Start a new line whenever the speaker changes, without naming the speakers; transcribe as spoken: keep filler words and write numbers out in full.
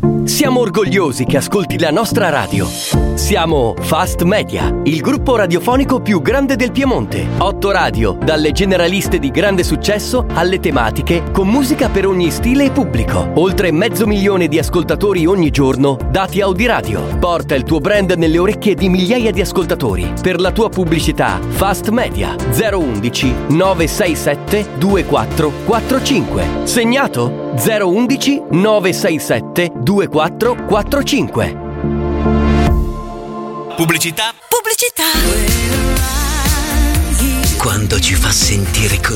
Siamo orgogliosi che ascolti la nostra radio. Siamo Fast Media, il gruppo radiofonico più grande del Piemonte. Otto radio, dalle generaliste di grande successo alle tematiche, con musica per ogni stile e pubblico. Oltre mezzo milione di ascoltatori ogni giorno, dati Audiradio. Porta il tuo brand nelle orecchie di migliaia di ascoltatori. Per la tua pubblicità, Fast Media zero undici nove sei sette due quattro quattro cinque. Segnato? zero undici nove sei sette due quattro quattro cinque.
Pubblicità?
Pubblicità.
Quando ci fa sentire così